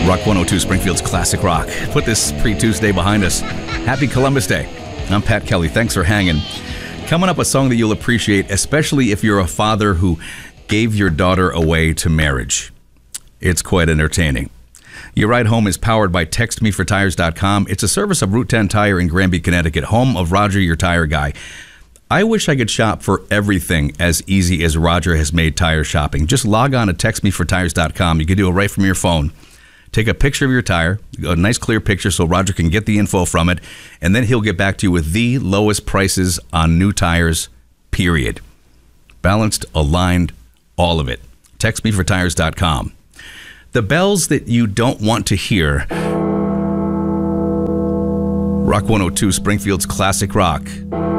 Rock 102 Springfield's Classic Rock. Put this pre-Tuesday behind us. Happy Columbus Day. I'm Pat Kelly. Thanks for hanging. Coming up, a song that you'll appreciate, especially if you're a father who gave your daughter away to marriage. It's quite entertaining. Your ride home is powered by TextMeForTires.com. It's a service of Route 10 Tire in Granby, Connecticut, home of Roger, your tire guy. I wish I could shop for everything as easy as Roger has made tire shopping. Just log on to TextMeForTires.com. You can do it right from your phone. Take a picture of your tire, a nice clear picture so Roger can get the info from it, and then he'll get back to you with the lowest prices on new tires, period. Balanced, aligned, all of it. TextMeForTires.com. The bells that you don't want to hear. Rock 102, Springfield's Classic Rock.